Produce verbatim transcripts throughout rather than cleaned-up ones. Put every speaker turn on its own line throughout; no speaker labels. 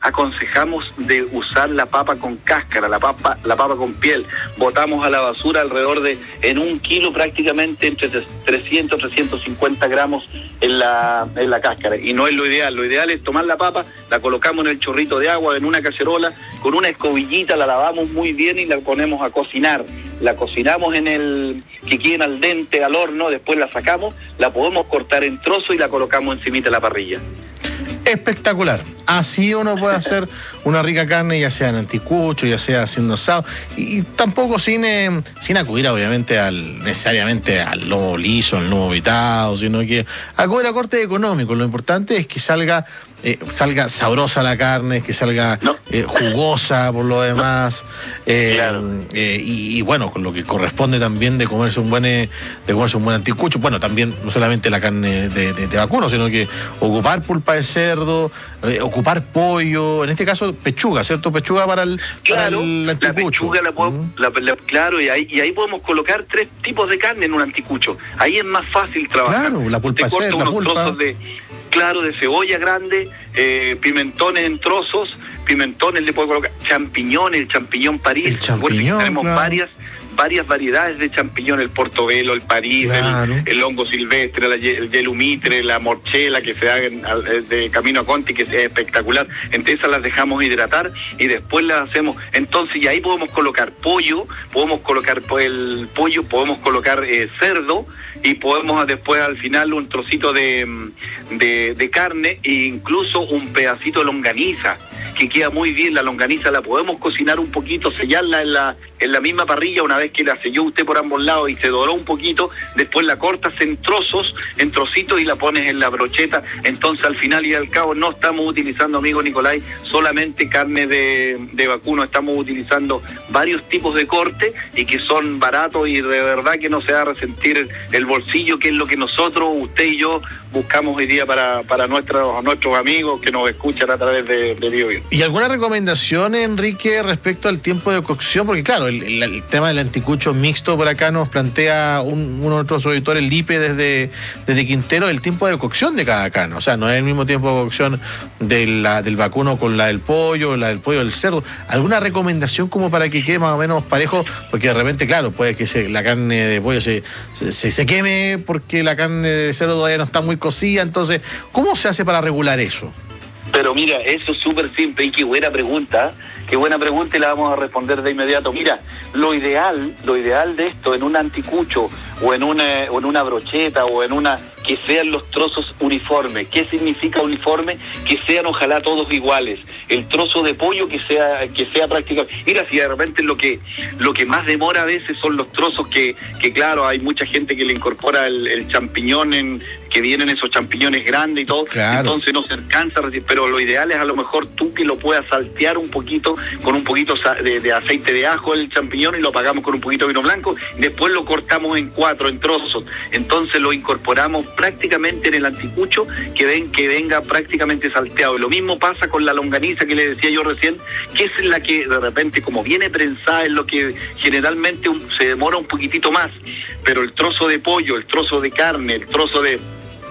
aconsejamos de usar la papa con cáscara, la papa, la papa con piel. Botamos a la basura alrededor de, en un kilo prácticamente entre trescientos, trescientos cincuenta gramos en la, en la cáscara. Y no es lo ideal. Lo ideal es tomar la papa, la colocamos en el chorrito de agua, en una cacerola, con una escobillita la lavamos muy bien y la ponemos a cocinar. La cocinamos en el, que queden al dente, al horno, después la sacamos, la podemos cortar en trozos y la colocamos encimita de la parrilla.
Espectacular. Así uno puede hacer una rica carne, ya sea en anticucho, ya sea haciendo asado, y, y tampoco sin, eh, sin acudir obviamente al necesariamente al lomo liso, al lomo vitado, sino que acudir a corte económico. Lo importante es que salga eh, salga sabrosa la carne, que salga no. eh, jugosa por lo demás, eh, claro. eh, y, y bueno, con lo que corresponde también de comerse un buen eh, de comerse un buen anticucho. Bueno, también no solamente la carne de, de, de vacuno, sino que ocupar pulpa de cerdo, eh, ocupar pollo, en este caso pechuga, ¿cierto? Pechuga para el,
claro,
para el anticucho.
La pechuga la podemos, uh-huh. la, la, claro, y ahí, y ahí podemos colocar tres tipos de carne en un anticucho. Ahí es más fácil trabajar.
Claro, la pulpa de cerdo, la pulpa.
De, claro, de cebolla grande, eh, pimentones en trozos, pimentones le puedo colocar, champiñones, el champiñón París.
El champiñón,
bueno, tenemos
claro.
varias varias variedades de champiñón, el portobelo, el París, claro. el, el hongo silvestre, la, el yelumitre, la morchela que se da en, de camino a Conti, que es espectacular. Entre esas las dejamos hidratar y después las hacemos. Entonces, y ahí podemos colocar pollo, podemos colocar el pollo, podemos colocar eh, cerdo, y podemos después al final un trocito de, de, de carne e incluso un pedacito de longaniza, que queda muy bien. La longaniza la podemos cocinar un poquito, sellarla en la en la misma parrilla. Una vez que la selló usted por ambos lados y se doró un poquito, después la cortas en trozos, en trocitos y la pones en la brocheta. Entonces al final y al cabo no estamos utilizando, amigo Nicolai, solamente carne de, de vacuno, estamos utilizando varios tipos de corte y que son baratos y de verdad que no se va a resentir el, el bolsillo, que es lo que nosotros, usted y yo, buscamos hoy día para, para nuestros, nuestros amigos que nos escuchan a través de, de BioBio.
¿Y alguna recomendación, Enrique, respecto al tiempo de cocción? Porque claro, el, el, el tema del anticucho mixto por acá nos plantea un, uno de nuestros auditores, el Lipe desde, desde Quintero, el tiempo de cocción de cada carne. O sea, no es el mismo tiempo de cocción de la, del vacuno con la del pollo, la del pollo del cerdo. ¿Alguna recomendación como para que quede más o menos parejo? Porque de repente, claro, puede que se, la carne de pollo se, se, se queme porque la carne de cerdo todavía no está muy cocida. Entonces, ¿cómo se hace para regular eso?
Pero mira, eso es súper simple y qué buena pregunta, qué buena pregunta y la vamos a responder de inmediato. Mira, lo ideal, lo ideal de esto en un anticucho o en una, o en una brocheta o en una, que sean los trozos uniformes. ¿Qué significa uniforme? Que sean ojalá todos iguales. El trozo de pollo que sea que sea prácticamente. Mira, si de repente lo que lo que más demora a veces son los trozos que, que claro, hay mucha gente que le incorpora el, el champiñón, en que vienen esos champiñones grandes y todo, claro. Entonces no se alcanza a recibir, pero lo ideal es a lo mejor tú que lo puedas saltear un poquito con un poquito de, de aceite de ajo el champiñón y lo apagamos con un poquito de vino blanco, después lo cortamos en cuatro, en trozos, entonces lo incorporamos prácticamente en el anticucho, que ven que venga prácticamente salteado. Y lo mismo pasa con la longaniza que le decía yo recién, que es la que de repente como viene prensada es lo que generalmente un, se demora un poquitito más, pero el trozo de pollo, el trozo de carne, el trozo de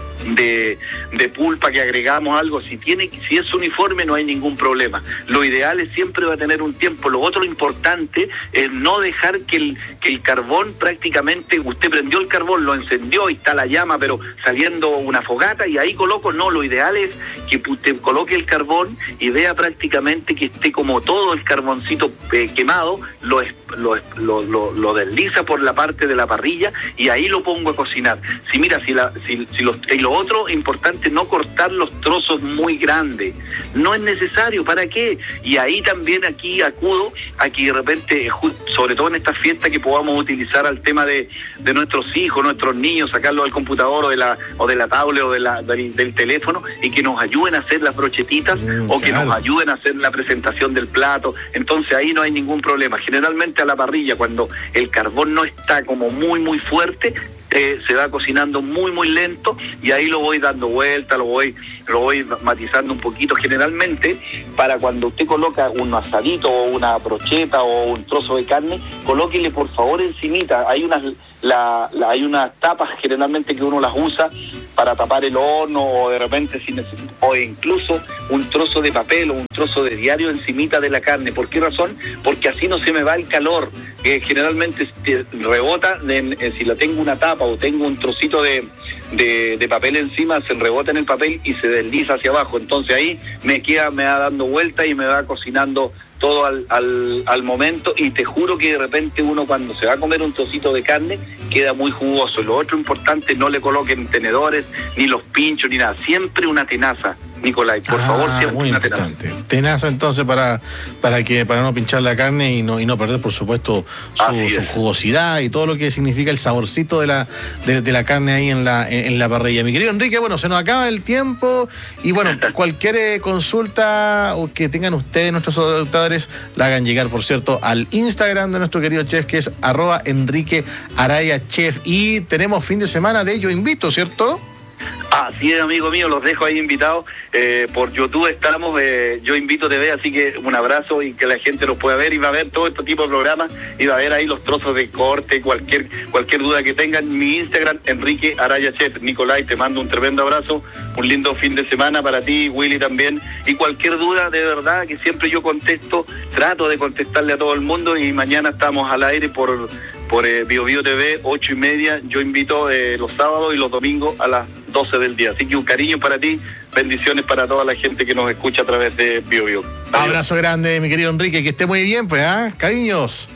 De, de pulpa que agregamos algo, si tiene, si es uniforme no hay ningún problema. Lo ideal es siempre va a tener un tiempo. Lo otro importante es no dejar que el, que el carbón prácticamente, usted prendió el carbón, lo encendió y está la llama, pero saliendo una fogata y ahí coloco, no, lo ideal es que usted coloque el carbón y vea prácticamente que esté como todo el carboncito eh, quemado, lo, lo, lo, lo, lo desliza por la parte de la parrilla y ahí lo pongo a cocinar. Si mira, si, la, si, si los, y lo otro importante, no cortar los trozos muy grandes, no es necesario, ¿para qué? Y ahí también aquí acudo a que de repente, sobre todo en estas fiestas, que podamos utilizar al tema de, de nuestros hijos, nuestros niños, sacarlos del computador o de la o de la tablet o de la, del, del teléfono y que nos ayuden a hacer las brochetitas mm, o que claro. nos ayuden a hacer la presentación del plato. Entonces ahí no hay ningún problema. Generalmente a la parrilla, cuando el carbón no está como muy muy fuerte, Eh, se va cocinando muy muy lento y ahí lo voy dando vuelta, lo voy lo voy matizando un poquito. Generalmente para cuando usted coloca un asadito o una brocheta o un trozo de carne, colóquele por favor encimita, hay unas la, la hay unas tapas generalmente que uno las usa para tapar el horno, o de repente si neces- o incluso un trozo de papel o un trozo de diario encimita de la carne. ¿Por qué razón? Porque así no se me va el calor, que generalmente rebota en, en, si la tengo una tapa o tengo un trocito de, de, de papel encima, se rebota en el papel y se desliza hacia abajo. Entonces ahí me queda, me va dando vuelta y me va cocinando todo al, al, al momento, y te juro que de repente uno cuando se va a comer un trocito de carne queda muy jugoso. Lo otro importante, no le coloquen tenedores, ni los pinchos, ni nada, siempre una tenaza, Nicolai, por
ah,
favor, siempre
muy
una
importante.
tenaza.
Tenaza entonces para para que para no pinchar la carne y no y no perder por supuesto su, su jugosidad y todo lo que significa el saborcito de la de, de la carne ahí en la en, en la parrilla. Mi querido Enrique, bueno, se nos acaba el tiempo y bueno, cualquier eh, consulta o que tengan ustedes, nuestros auditores, la hagan llegar, por cierto, al Instagram de nuestro querido chef, que es arroba Enrique Araya Chef. Y tenemos fin de semana de Yo Invito, ¿cierto?
Así es, amigo mío, los dejo ahí invitados. Eh, por YouTube estamos, eh, Yo Invito T V, así que un abrazo y que la gente los pueda ver y va a ver todo este tipo de programas y va a ver ahí los trozos de corte, cualquier cualquier duda que tengan. Mi Instagram, Enrique Araya Chef. Nicolai, te mando un tremendo abrazo, un lindo fin de semana para ti, Willy también, y cualquier duda, de verdad, que siempre yo contesto, trato de contestarle a todo el mundo, y mañana estamos al aire por... por eh, Bio Bio T V, ocho y media. Yo invito eh, los sábados y los domingos a las doce del día. Así que un cariño para ti, bendiciones para toda la gente que nos escucha a través de Bio Bio. Adiós.
Abrazo grande, mi querido Enrique, que esté muy bien, pues, ¿ah? Cariños.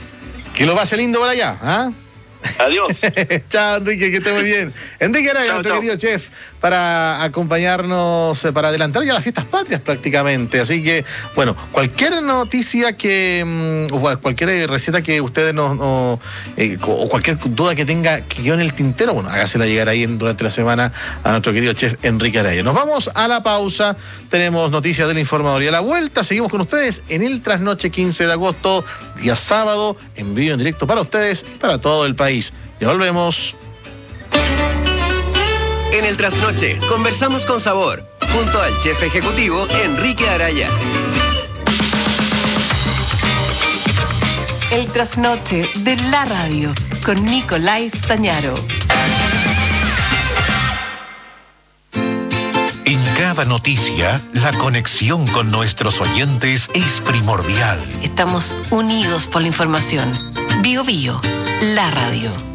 Que lo pase lindo por allá, ¿ah?
Adiós.
Chao, Enrique, que esté muy bien. Enrique Araya,
Chao,
nuestro
chao.
querido chef, para acompañarnos, eh, para adelantar ya las fiestas patrias prácticamente. Así que, bueno, cualquier noticia que, mm, o cualquier receta que ustedes nos, no, eh, o cualquier duda que tenga que quedó en el tintero, bueno, hágasela llegar ahí en, durante la semana a nuestro querido chef Enrique Araya. Nos vamos a la pausa, tenemos noticias del informador y a la vuelta seguimos con ustedes en el Trasnoche quince de agosto, día sábado, en vivo en directo para ustedes y para todo el país. Ya volvemos.
En el Trasnoche conversamos con sabor, junto al chef ejecutivo Enrique Araya.
El Trasnoche de la radio, con Nicolai Stañaro.
En cada noticia, la conexión con nuestros oyentes es primordial.
Estamos unidos por la información. Bio Bio, la radio.